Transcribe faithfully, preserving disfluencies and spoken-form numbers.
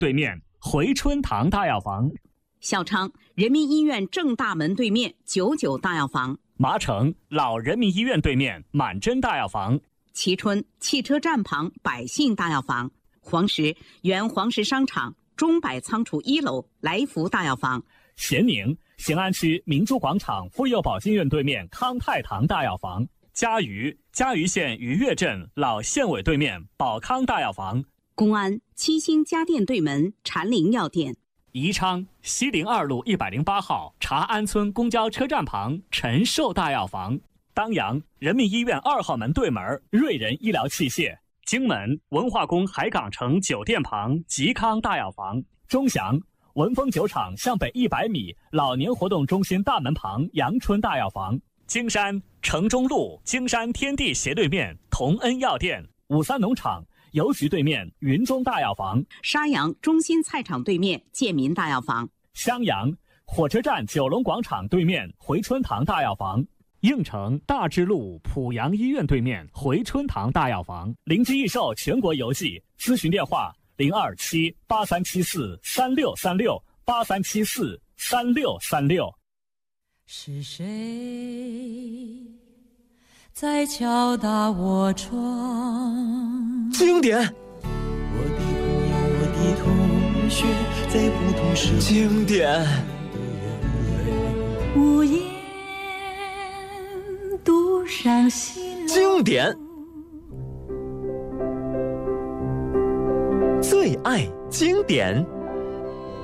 对面回春堂大药房； 孝昌人民医院正大门对面九九大药房； 麻城老人民医院对面满珍大药房； 蕲春汽车站旁百信大药房；黄石原黄石商场中百仓储一楼来福大药房； 咸宁咸安区明珠广场妇幼保健院对面康泰堂大药房；嘉鱼嘉鱼县鱼跃镇老县委对面宝康大药房； 公安七星家电对门禅林药店； 宜昌西陵二路一百零八号查安村公交车站旁陈寿大药房；当阳人民医院二号门对门瑞仁医疗器械；荆门文化宫海港城酒店旁吉康大药房；钟祥文峰酒厂向北一百米老年活动中心大门旁阳春大药房；京山城中路京山天地斜对面同恩药店；五三农场邮局对面云中大药房； 沙阳中心菜场对面建民大药房； 襄阳火车站九龙广场对面回春堂大药房；应城大智路濮阳医院对面回春堂大药房；灵机益寿全国邮寄咨询电话零二七八三七四三六三六八三七四三六三六。 是谁在敲打我窗？ 经典。 我的朋友，我的同学，在不同时经典。 无言独上西楼。 经典。最爱经典。